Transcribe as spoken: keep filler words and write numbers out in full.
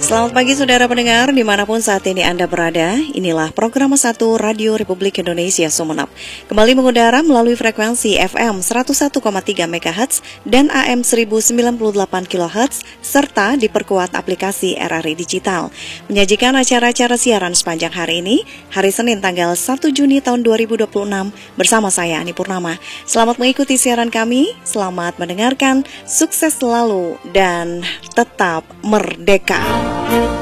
Selamat pagi saudara pendengar, dimanapun saat ini Anda berada. Inilah program satu Radio Republik Indonesia Sumeneb. Kembali mengudara melalui frekuensi F M seratus satu koma tiga megahertz dan A M seribu sembilan puluh delapan kilohertz, serta diperkuat aplikasi R R I Digital. Menyajikan acara-acara siaran sepanjang hari ini, hari Senin tanggal satu Juni tahun dua ribu dua puluh enam, bersama saya Ani Purnama. Selamat mengikuti siaran kami, selamat mendengarkan, sukses selalu, dan tetap merdeka.